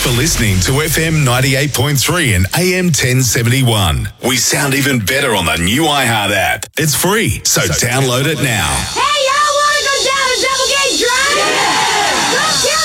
for listening to FM 98.3 and AM 1071. We sound even better on the new iHeart app. It's free, so download it now. Hey, y'all want to go down a double gate drive? Yeah! Let's go!